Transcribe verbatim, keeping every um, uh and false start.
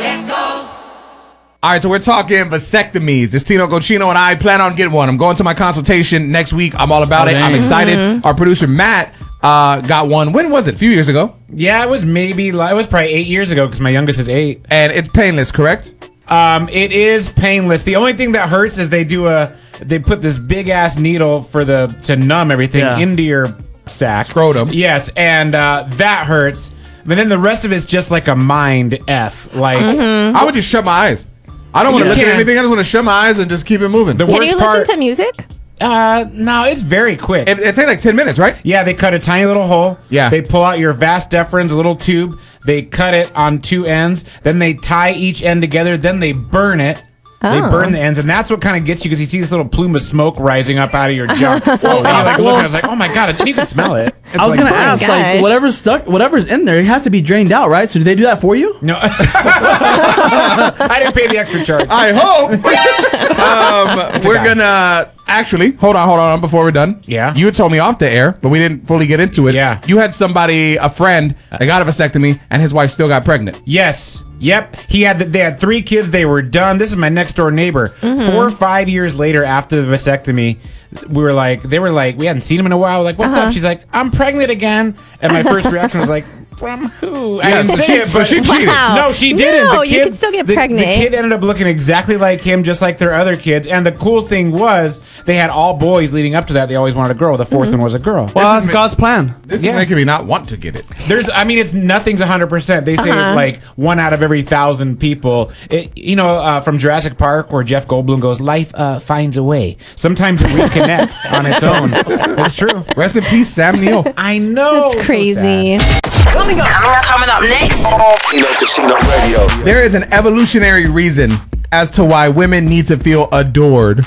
Let's go. All right, so we're talking vasectomies. It's Tino Cochino, and I plan on getting one. I'm going to my consultation next week. I'm all about Oh, it. dang. I'm excited. Mm-hmm. Our producer, Matt, uh, got one. When was it? A few years ago. Yeah, it was maybe, it was probably eight years ago because my youngest is eight. And it's painless, correct? Um, it is painless. The only thing that hurts is they do a, they put this big ass needle for the, to numb everything Yeah. into your sack. Scrotum. Yes, and uh, that hurts. But then the rest of it's just like a mind F. Like, Mm-hmm. I would just shut my eyes. I don't want to You look at can. anything. I just want to shut my eyes and just keep it moving. the Can worst you part, listen to music? uh, no, it's very quick. It, it takes like ten minutes, right? Yeah, they cut a tiny little hole. Yeah. They pull out your vas deferens, a little tube. They cut it on two ends. Then they tie each end together. Then they burn it. They Oh. burn the ends, and that's what kind of gets you because you see this little plume of smoke rising up out of your junk. And you're like looking, I was like, oh my god, and you can smell it. It's I was like, gonna oh my ask, gosh. like, whatever's stuck, whatever's in there, it has to be drained out, right? So do they do that for you? no, I didn't pay the extra charge. I hope. um, we're guy. gonna actually hold on, hold on before we're done. Yeah. You had told me off the air, but we didn't fully get into it. Yeah. You had somebody, a friend, that got a vasectomy, and his wife still got pregnant. Yes. Yep. He had. They had three kids. They were done. This is my next door neighbor. Four or five years later, after the vasectomy, we were like, they were like, we hadn't seen him in a while. Like, what's up? She's like, I'm pregnant again. And my first reaction was like, from who? I Yeah, didn't so say she- it, so but she cheated. Wow. No, she didn't. No, the you kid, can still get the, pregnant. The kid ended up looking exactly like him, just like their other kids. And the cool thing was, they had all boys leading up to that. They always wanted a girl. The 4th one was a girl. Well, is that's ma- God's plan. This Yeah. is making me not want to get it. There's, I mean, it's nothing's one hundred percent. They say Uh-huh. like one out of every thousand people. It, you know, uh, from Jurassic Park, where Jeff Goldblum goes, "Life uh, finds a way." Sometimes it reconnects on its own. It's true. Rest in peace, Sam Neill. I know. That's crazy. Coming up next. Tino Casino Radio. There is an evolutionary reason as to why women need to feel adored.